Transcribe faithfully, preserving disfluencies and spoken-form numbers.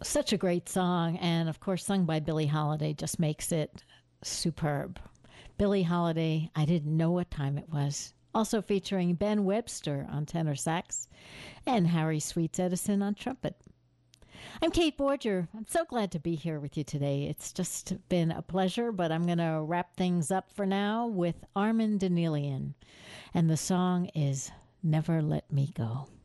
Such a great song, and of course, sung by Billie Holiday, just makes it superb. Billie Holiday, I Didn't Know What Time It Was. Also featuring Ben Webster on tenor sax and Harry Sweets Edison on trumpet. I'm Kate Borger. I'm so glad to be here with you today. It's just been a pleasure, but I'm going to wrap things up for now with Armin Danelian. And the song is Never Let Me Go.